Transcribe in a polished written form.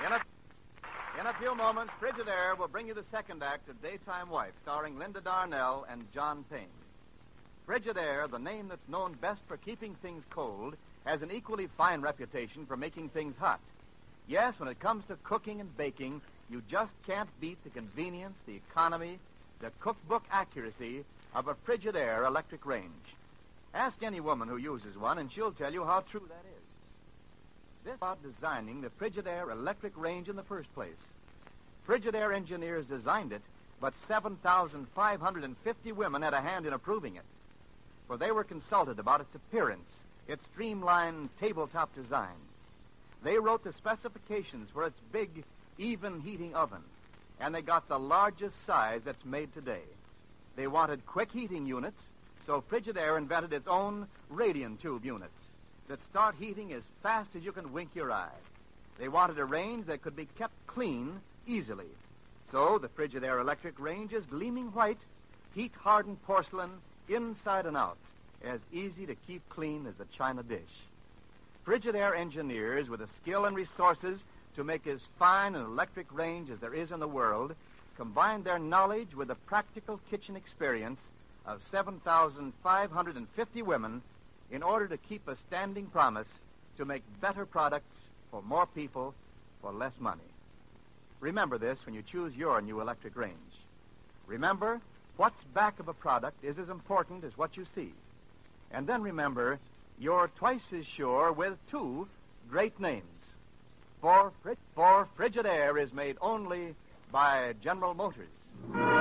In a few moments, Frigidaire will bring you the second act of Daytime Wife, starring Linda Darnell and John Payne. Frigidaire, the name that's known best for keeping things cold, has an equally fine reputation for making things hot. Yes, when it comes to cooking and baking, you just can't beat the convenience, the economy, the cookbook accuracy of a Frigidaire electric range. Ask any woman who uses one, and she'll tell you how true that is. This is about designing the Frigidaire electric range in the first place. Frigidaire engineers designed it, but 7,550 women had a hand in approving it. For they were consulted about its appearance, its streamlined tabletop design. They wrote the specifications for its big, even heating oven, and they got the largest size that's made today. They wanted quick heating units, so Frigidaire invented its own radiant tube units that start heating as fast as you can wink your eye. They wanted a range that could be kept clean easily. So the Frigidaire electric range is gleaming white, heat-hardened porcelain, inside and out, as easy to keep clean as a china dish. Frigidaire engineers, with the skill and resources to make as fine an electric range as there is in the world, combined their knowledge with the practical kitchen experience of 7,550 women in order to keep a standing promise to make better products for more people for less money. Remember this when you choose your new electric range. Remember, what's back of a product is as important as what you see. And then remember, you're twice as sure with two great names. For Frigidaire is made only by General Motors.